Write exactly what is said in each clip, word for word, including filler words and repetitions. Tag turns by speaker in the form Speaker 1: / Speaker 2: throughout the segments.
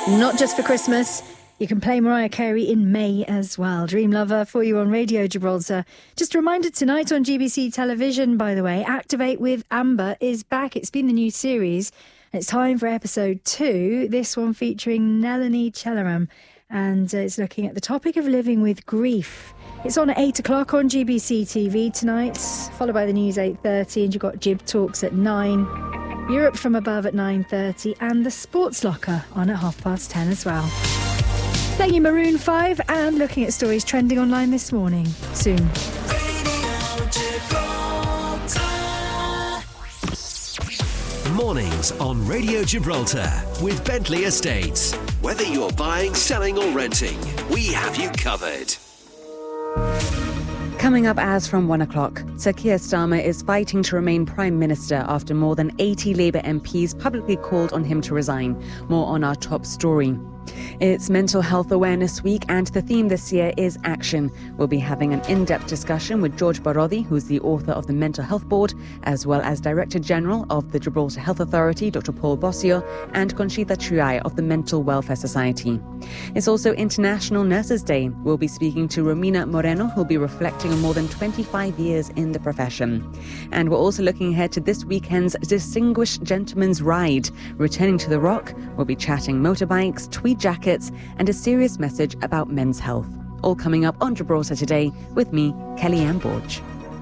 Speaker 1: Not just for Christmas. You can play Mariah Carey in May as well. Dream Lover for you on Radio Gibraltar. Just a reminder, tonight on G B C Television, by the way, Activate with Amber is back. It's been the new series. And it's time for episode two. This one featuring Nelani Chelaram. And uh, it's looking at the topic of living with grief. It's on at eight o'clock on G B C T V tonight, followed by the news eight thirty. And you've got Gib Talks at nine. Europe from Above at nine thirty. And the Sports Locker on at half past ten as well. Thank you, Maroon five, and looking at stories trending online this morning. Soon.
Speaker 2: Mornings on Radio Gibraltar with Bentley Estates. Whether you're buying, selling or renting, we have you covered.
Speaker 3: Coming up as from one o'clock, Sir Keir Starmer is fighting to remain Prime Minister after more than eighty Labour M Ps publicly called on him to resign. More on our top story. It's Mental Health Awareness Week and the theme this year is action. We'll be having an in-depth discussion with George Barodi, who's the author of the Mental Health Board, as well as Director General of the Gibraltar Health Authority, Doctor Paul Bossio, and Conchita Triay of the Mental Welfare Society. It's also International Nurses Day. We'll be speaking to Romina Moreno, who'll be reflecting on more than twenty-five years in the profession. And we're also looking ahead to this weekend's Distinguished Gentleman's Ride. Returning to the Rock, we'll be chatting motorbikes, tweed jackets, and a serious message about men's health. All coming up on Gibraltar Today with me, Kellyanne Borge.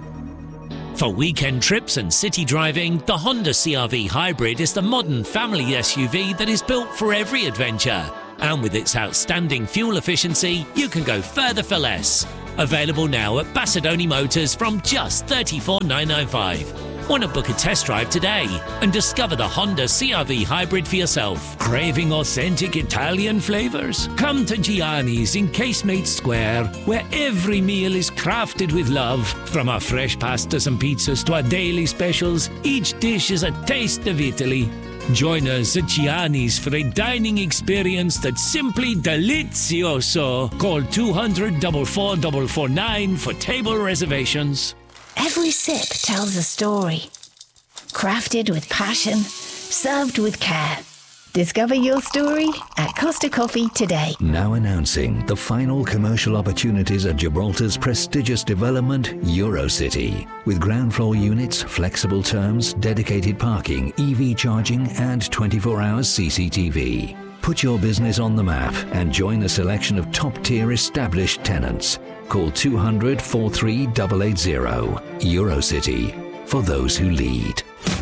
Speaker 4: For weekend trips and city driving, the Honda C R V Hybrid is the modern family S U V that is built for every adventure. And with its outstanding fuel efficiency, you can go further for less. Available now at Bassadoni Motors from just thirty-four thousand nine hundred ninety-five. Want to book a test drive today and discover the Honda C R V Hybrid for yourself? Craving authentic Italian flavours? Come to Gianni's in Casemate Square, where every meal is crafted with love. From our fresh pastas and pizzas to our daily specials, each dish is a taste of Italy. Join us at Gianni's for a dining experience that's simply delizioso. Call two hundred, four four four four nine for table reservations.
Speaker 5: Every sip tells a story. Crafted with passion, served with care. Discover your story at Costa Coffee today.
Speaker 6: Now announcing the final commercial opportunities at Gibraltar's prestigious development, Eurocity. With ground floor units, flexible terms, dedicated parking, E V charging and twenty-four hours C C T V. Put your business on the map and join a selection of top-tier established tenants. Call two hundred, four three eight eight zero. Eurocity, for those who lead.